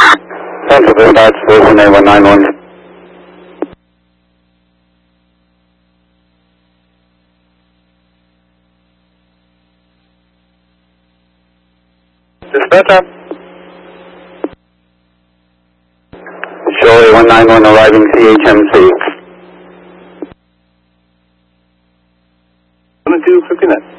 Central Dispatch, Station 8191. Dispatcher. Show 8191 arriving CHMC. 7259.